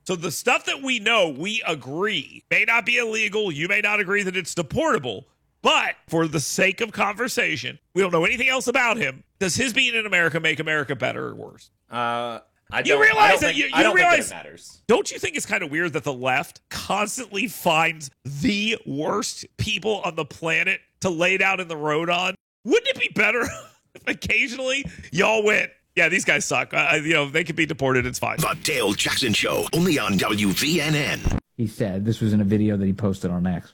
So the stuff that we know, we agree, may not be illegal. You may not agree that it's deportable. But for the sake of conversation, we don't know anything else about him. Does his being in America make America better or worse? I don't think it matters. Don't you think it's kind of weird that the left constantly finds the worst people on the planet to lay down in the road on? Wouldn't it be better if occasionally y'all went, yeah, these guys suck. They could be deported. It's fine. The Dale Jackson Show, only on WVNN. He said, this was in a video that he posted on X.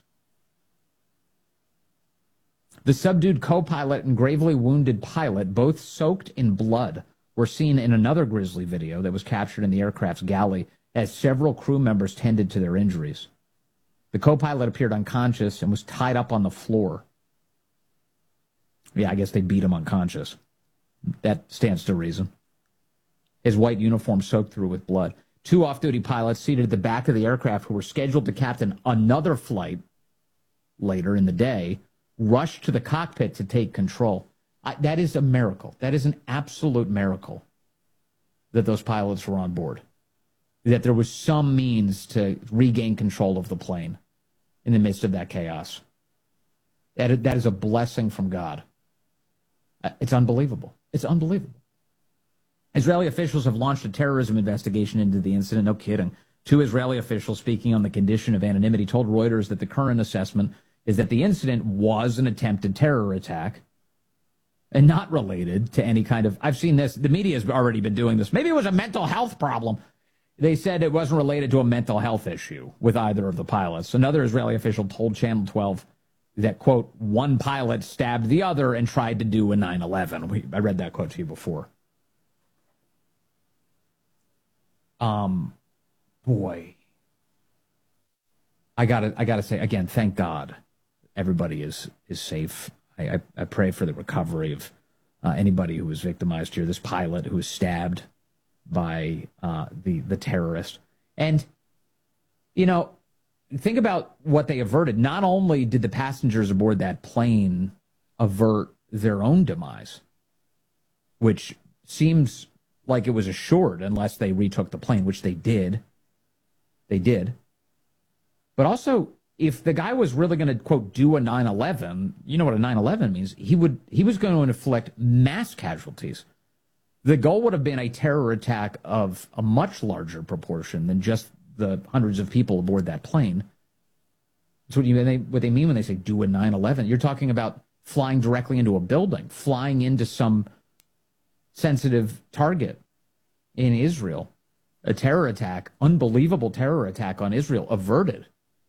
The subdued co-pilot and gravely wounded pilot, both soaked in blood, were seen in another grisly video that was captured in the aircraft's galley as several crew members tended to their injuries. The co-pilot appeared unconscious and was tied up on the floor. Yeah, I guess they beat him unconscious. That stands to reason. His white uniform soaked through with blood. 2 off-duty pilots seated at the back of the aircraft who were scheduled to captain another flight later in the day rushed to the cockpit to take control. That is a miracle. That is an absolute miracle that those pilots were on board, that there was some means to regain control of the plane in the midst of that chaos. That is a blessing from God. It's unbelievable. It's unbelievable. Israeli officials have launched a terrorism investigation into the incident. No kidding. 2 Israeli officials, speaking on the condition of anonymity, told Reuters that the current assessment is that the incident was an attempted terror attack and not related to any kind of... I've seen this. The media has already been doing this. Maybe it was a mental health problem. They said it wasn't related to a mental health issue with either of the pilots. Another Israeli official told Channel 12 that, quote, one pilot stabbed the other and tried to do a 9/11. I read that quote to you before. Boy. I gotta say, again, thank God everybody is safe. I pray for the recovery of anybody who was victimized here. This pilot who was stabbed by the terrorist. And, think about what they averted. Not only did the passengers aboard that plane avert their own demise, which seems like it was assured unless they retook the plane, which they did. They did. But also, if the guy was really going to, quote, do a 9/11, you know what a 9/11 means. He was going to inflict mass casualties. The goal would have been a terror attack of a much larger proportion than just the hundreds of people aboard that plane. That's what they mean when they say do a 9/11. You're talking about flying directly into a building, flying into some sensitive target in Israel. A terror attack, unbelievable terror attack on Israel, averted.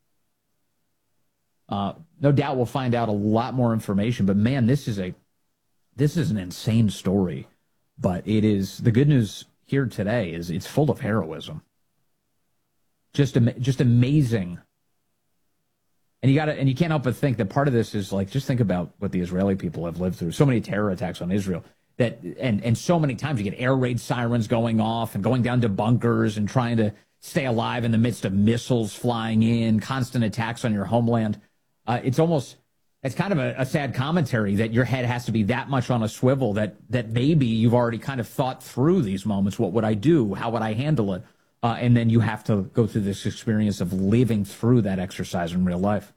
No doubt we'll find out a lot more information, but man, this is an insane story. But it is, the good news here today is it's full of heroism. Just amazing. And you can't help but think that part of this is like, just think about what the Israeli people have lived through. So many terror attacks on Israel and so many times you get air raid sirens going off and going down to bunkers and trying to stay alive in the midst of missiles flying in, constant attacks on your homeland. It's kind of a sad commentary that your head has to be that much on a swivel that maybe you've already kind of thought through these moments. What would I do? How would I handle it? And then you have to go through this experience of living through that exercise in real life.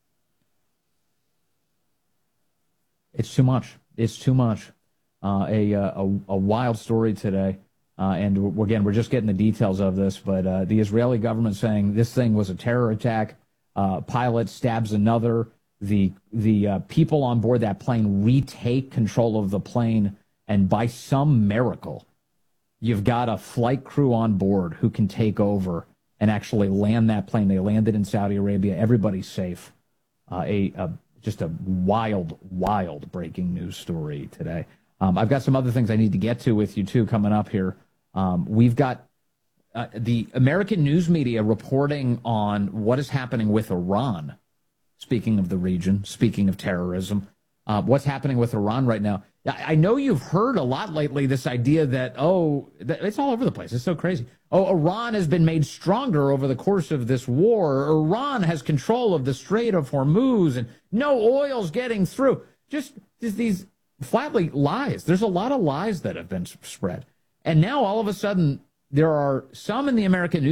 It's too much. It's too much. A wild story today. And again, we're just getting the details of this, but the Israeli government saying this thing was a terror attack. Pilot stabs another. The people on board that plane retake control of the plane, and by some miracle, you've got a flight crew on board who can take over and actually land that plane. They landed in Saudi Arabia. Everybody's safe. Just a wild breaking news story today. I've got some other things I need to get to with you, too, coming up here. We've got the American news media reporting on what is happening with Iran. Speaking of the region, speaking of terrorism, what's happening with Iran right now? I know you've heard a lot lately this idea that, it's all over the place. It's so crazy. Iran has been made stronger over the course of this war. Iran has control of the Strait of Hormuz and no oil's getting through. Just these flatly lies. There's a lot of lies that have been spread. And now all of a sudden there are some in the American news